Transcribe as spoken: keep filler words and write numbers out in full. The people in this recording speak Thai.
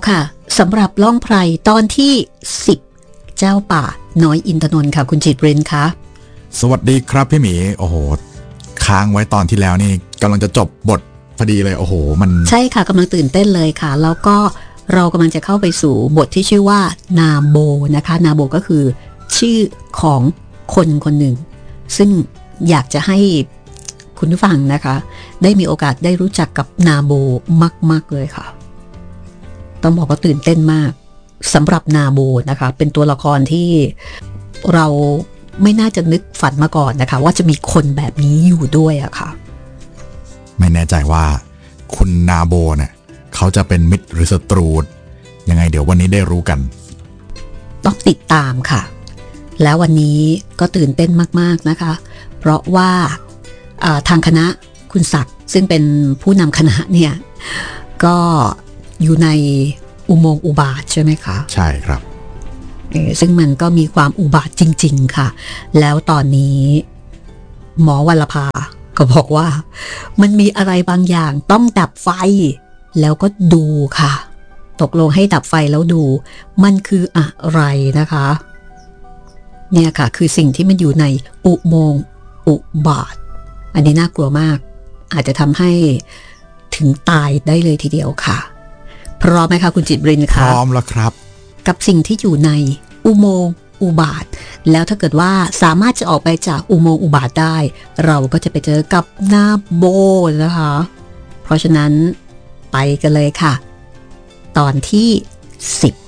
ค่ะสำหรับล่องไพรตอนที่สิบเจ้าป่าน้อยอินทนนท์ค่ะคุณจิตเรนคะสวัสดีครับพี่หมีโอ้โหค้างไว้ตอนที่แล้วนี่กำลังจะจบบทพอดีเลยโอ้โหมันใช่ค่ะกำลังตื่นเต้นเลยค่ะแล้วก็เรากำลังจะเข้าไปสู่บทที่ชื่อว่านาโบนะคะนาโบก็คือชื่อของคนคนหนึ่งซึ่งอยากจะให้คุณผู้ฟังนะคะได้มีโอกาสได้รู้จักกับนาโบมากๆเลยค่ะต้องบอกว่าตื่นเต้นมากสำหรับนาโบนะคะเป็นตัวละครที่เราไม่น่าจะนึกฝันมาก่อนนะคะว่าจะมีคนแบบนี้อยู่ด้วยอะค่ะไม่แน่ใจว่าคุณนาโบเนี่ยเขาจะเป็นมิตรหรือศัตรูยังไงเดี๋ยววันนี้ได้รู้กันต้องติดตามค่ะแล้ววันนี้ก็ตื่นเต้นมากๆนะคะเพราะว่าทางคณะคุณศักดิ์ซึ่งเป็นผู้นำคณะเนี่ยก็อยู่ในอุโมงค์อุบาทใช่ไหมคะใช่ครับซึ่งมันก็มีความอุบาทจริงๆค่ะแล้วตอนนี้หมอวัลภาก็บอกว่ามันมีอะไรบางอย่างต้องดับไฟแล้วก็ดูค่ะตกลงให้ดับไฟแล้วดูมันคืออะไรนะคะเนี่ยค่ะคือสิ่งที่มันอยู่ในอุโมงค์อุบาทอันนี้น่ากลัวมากอาจจะทำให้ถึงตายได้เลยทีเดียวค่ะพร้อมไหมคะคุณจิตรินคะพร้อมแล้วครับกับสิ่งที่อยู่ในอุโมงค์อุบาทแล้วถ้าเกิดว่าสามารถจะออกไปจากอุโมงค์อุบาทได้เราก็จะไปเจอกับนาโบนะคะเพราะฉะนั้นไปกันเลยค่ะตอนที่สิบ